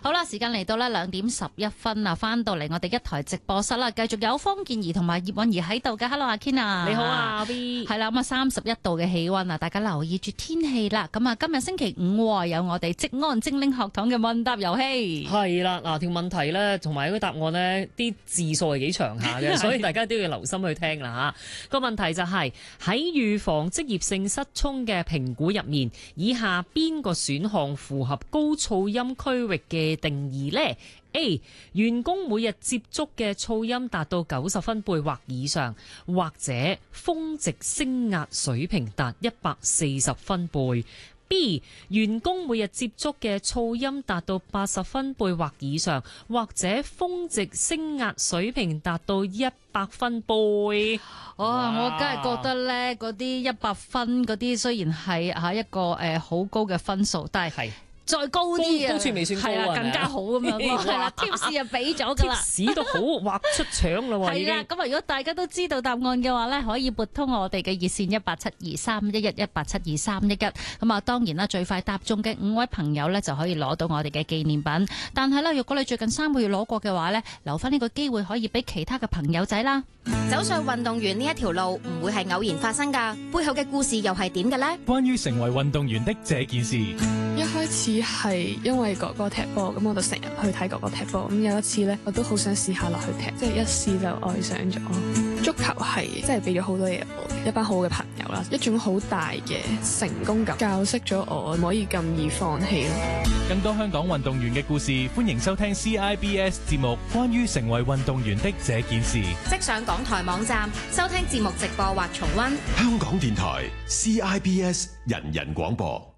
好啦，時間嚟到咧2:11啊，翻到嚟我哋一台直播室啦，繼續有方健儀同埋葉韻儀喺度嘅。Hello， 阿 Ken 啊， 你好啊，阿 B。 係啦，咁啊31度嘅氣溫啊，大家留意住天氣啦。咁啊，今日星期5有我哋職安精靈學堂嘅問答遊戲。 係啦，嗱條問題咧，同埋嗰個答案咧，啲字數係幾長下嘅，所以大家都要留心去聽啦吓。個問題就係喺預防職業性失聰嘅評估入面，以下邊個選項符合高噪音區域嘅定義呢？ A. 員工每日接觸嘅噪音達到90分貝或以上，或者峰值聲壓水平達140分貝。B. 員工每日接觸嘅噪音達到80分貝或以上，或者峰值聲壓水平達到100分貝。 我梗係覺得咧，嗰啲100分嗰啲雖然係一個好高嘅分數，但係再高啲高處未算高係啦，更加好咁樣咯。係啦，tips 又俾咗噶啦 ，tips 都好畫出腸啦喎。 係啦，咁啊，如果大家都知道答案嘅話咧，可以撥通我哋嘅熱線187231 187231。咁啊，當然啦，最快答中嘅5位朋友咧就可以攞到我哋嘅紀念品。但係咧，如果你最近3個月攞過嘅話咧，留翻呢個機會可以俾其他嘅朋友仔啦。 走上運動員呢一條路唔會係偶然發生噶，背後嘅故事又係點嘅呢？ 關於成為運動員的這件事， 一開始係因為哥哥踢波，咁我就成日去睇哥哥踢波。咁有一次呢，我都好想試下落去踢，即係一試就愛上咗。足球係即係俾咗好多嘢我，一班好嘅朋友啦，一種好大嘅成功感，教識咗我唔可以咁易放棄咯。 更多香港運動員嘅故事，歡迎收聽 CIBS 節目《關於成為運動員的這件事》， 即上港台網站收聽節目直播或重溫。 香港電台 CIBS 人人廣播。